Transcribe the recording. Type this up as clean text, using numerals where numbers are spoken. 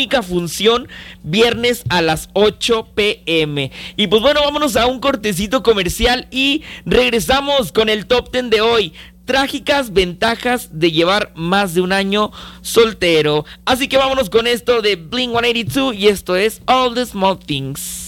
única función, viernes a las 8 p.m. Y pues bueno, vámonos a un cortecito comercial y regresamos con el top 10 de hoy. Trágicas ventajas de llevar más de un año soltero. Así que vámonos con esto de Blink-182 y esto es All the Small Things.